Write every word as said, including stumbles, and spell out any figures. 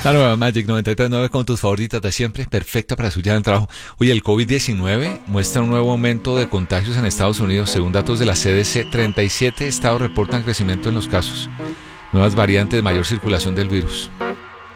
La nueva Magic noventa y tres punto nueve con tus favoritas de siempre, perfecta para su día de trabajo. Oye, el covid diecinueve muestra un nuevo aumento de contagios en Estados Unidos. Según datos de la C D C, treinta y siete estados reportan crecimiento en los casos. Nuevas variantes, mayor circulación del virus.